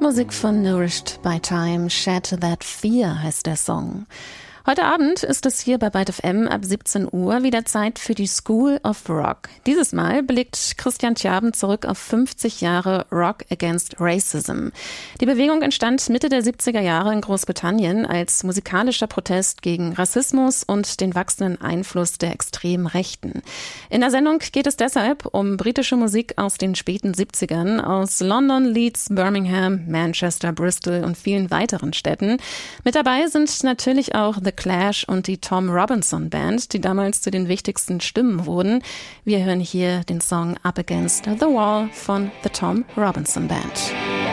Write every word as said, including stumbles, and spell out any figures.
Popmusik von Nourished by Time, Shed That Fear heißt der Song. Heute Abend ist es hier bei Byte F M ab siebzehn Uhr wieder Zeit für die School of Rock. Dieses Mal blickt Christian Tjaben zurück auf fünfzig Jahre Rock Against Racism. Die Bewegung entstand Mitte der siebziger Jahre in Großbritannien als musikalischer Protest gegen Rassismus und den wachsenden Einfluss der extremen Rechten. In der Sendung geht es deshalb um britische Musik aus den späten siebzigern aus London, Leeds, Birmingham, Manchester, Bristol und vielen weiteren Städten. Mit dabei sind natürlich auch The Clash und die Tom Robinson Band, die damals zu den wichtigsten Stimmen wurden. Wir hören hier den Song Up Against the Wall von The Tom Robinson Band.